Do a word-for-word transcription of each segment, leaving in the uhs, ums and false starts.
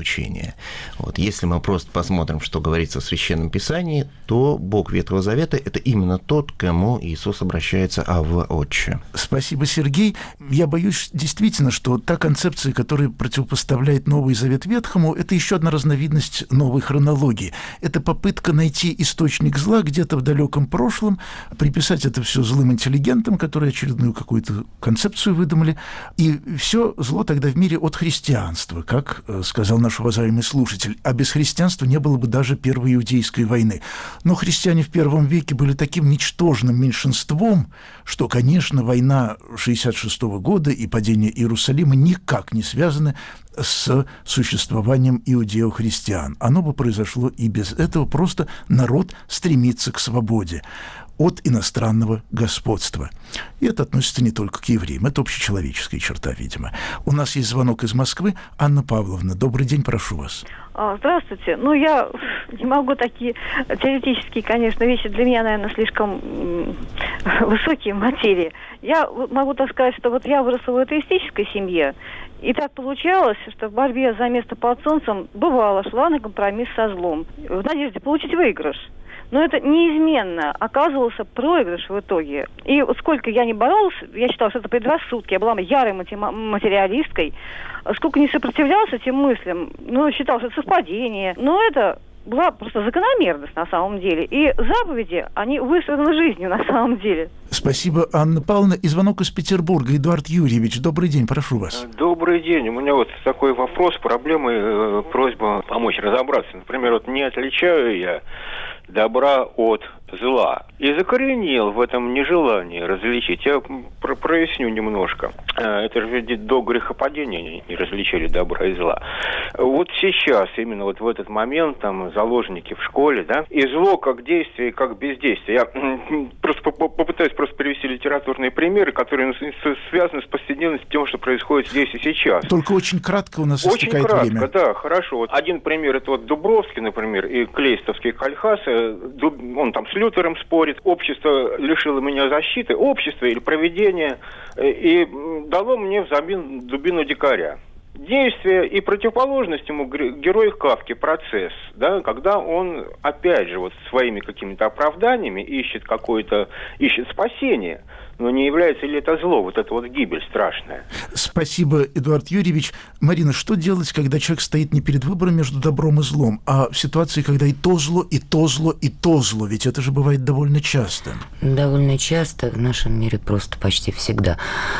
учения. Вот. Если мы просто посмотрим, что говорится в Священном Писании, то Бог Ветхого Завета – это именно тот, к кому Иисус обращается «Авва, Отче». Спасибо, Сергей. Я боюсь действительно, что та концепция, которая противопоставляет Новый Завет Ветхому, это еще одна разновидность новой хронологии. Это попытка найти источник зла где-то в далеком прошлом, приписать это все злым интеллигентам, которые очередную какую-то концепцию выдумали, и все зло тогда в мире от христианства, как сказал наш уважаемый слушатель. А без христианства не было бы даже Первой Иудейской войны. Но христиане в первом веке были таким ничтожным меньшинством, что, конечно, война шестьдесят шестого года и падение Иерусалима никак не связаны с существованием иудео-христиан. Оно бы произошло и без этого, просто народ стремится к свободе от иностранного господства. И это относится не только к евреям, это общечеловеческая черта, видимо. У нас есть звонок из Москвы. Анна Павловна, добрый день, прошу вас. Здравствуйте. Ну, я не могу такие теоретические, конечно, вещи, для меня, наверное, слишком высокие материи. Я могу так сказать, что вот я выросла в атеистической семье, и так получалось, что в борьбе за место под солнцем бывало, шла на компромисс со злом, в надежде получить выигрыш. Но это неизменно оказывался проигрыш в итоге. И вот сколько я не боролась, я считала, что это предрассудки, я была ярой материалисткой, сколько не сопротивлялась этим мыслям, ну, считала, что это совпадение. Но это была просто закономерность на самом деле. И заповеди, они выстроены жизнью на самом деле. Спасибо, Анна Павловна. И звонок из Петербурга. Эдуард Юрьевич, добрый день, прошу вас. Добрый день. У меня вот такой вопрос, проблемы, э, просьба помочь разобраться. Например, вот не отличаю я добра от зла. И закоренел в этом нежелании различить. Я про- проясню немножко. Это же ведь до грехопадения не различали добра и зла. Вот сейчас, именно вот в этот момент, там, заложники в школе, да, и зло как действие, как бездействие. Я просто попытаюсь просто привести литературные примеры, которые связаны с повседневностью, тем, что происходит здесь и сейчас. Только очень кратко у нас очень истекает кратко, время. Да, хорошо. Вот один пример, это вот Дубровский, например, и Клейстовский Кальхас. Он там с Лютером спорит. Общество лишило меня защиты, общество или провидение, и дало мне взамен дубину дикаря. Действие и противоположность ему герой Кафки, процесс, да, когда он, опять же, вот своими какими-то оправданиями ищет какое-то, ищет спасение. Но не является ли это зло, вот это вот гибель страшная? Спасибо, Эдуард Юрьевич. Марина, что делать, когда человек стоит не перед выбором между добром и злом, а в ситуации, когда и то зло, и то зло, и то зло? Ведь это же бывает довольно часто. Довольно часто, в нашем мире просто почти всегда.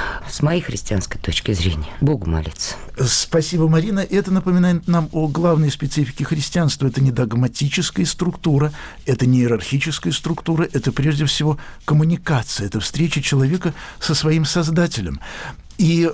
С моей христианской точки зрения, Богу молиться. Спасибо, Марина. Это напоминает нам о главной специфике христианства. Это не догматическая структура, это не иерархическая структура, это прежде всего коммуникация, это встреча человека со своим Создателем. И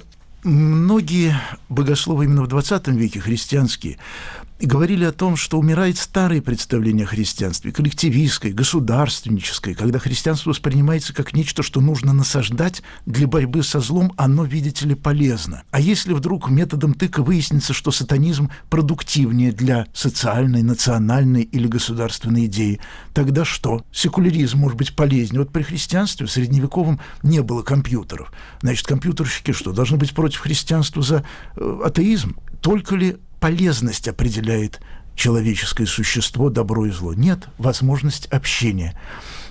многие богословы именно в двадцатом веке, христианские, говорили о том, что умирает старое представление о христианстве, коллективистское, государственническое, когда христианство воспринимается как нечто, что нужно насаждать для борьбы со злом, оно, видите ли, полезно. А если вдруг методом тыка выяснится, что сатанизм продуктивнее для социальной, национальной или государственной идеи, тогда что? Секуляризм может быть полезнее. Вот при христианстве в средневековом не было компьютеров. Значит, компьютерщики что, должны быть против христианства за э, атеизм? Только ли полезность определяет человеческое существо, добро и зло? Нет, возможность общения.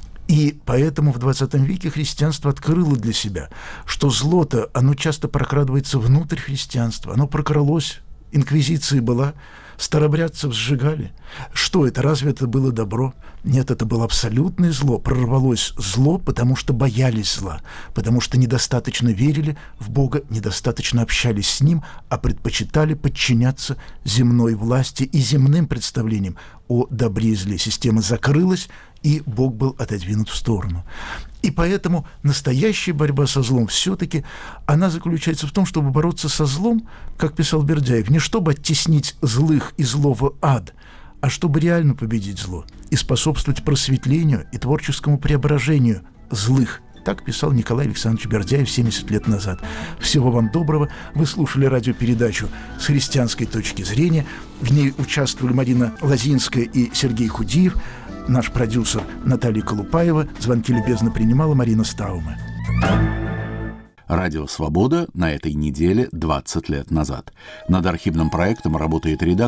И поэтому в двадцатом веке христианство открыло для себя, что зло-то, оно часто прокрадывается внутрь христианства, оно прокралось, инквизиция была, старобрядцев сжигали. Что это? Разве это было добро? Нет, это было абсолютное зло. Прорвалось зло, потому что боялись зла, потому что недостаточно верили в Бога, недостаточно общались с Ним, а предпочитали подчиняться земной власти и земным представлениям о добре и зле. Система закрылась, и Бог был отодвинут в сторону. И поэтому настоящая борьба со злом все-таки, она заключается в том, чтобы бороться со злом, как писал Бердяев, не чтобы оттеснить злых и зло в ад, а чтобы реально победить зло и способствовать просветлению и творческому преображению злых. Так писал Николай Александрович Бердяев семьдесят лет назад. Всего вам доброго. Вы слушали радиопередачу «С христианской точки зрения». В ней участвовали Марина Лозинская и Сергей Худиев, наш продюсер Наталья Колупаева. Звонки любезно принимала Марина Стаума. Радио «Свобода» на этой неделе двадцать лет назад. Над архивным проектом работает редактор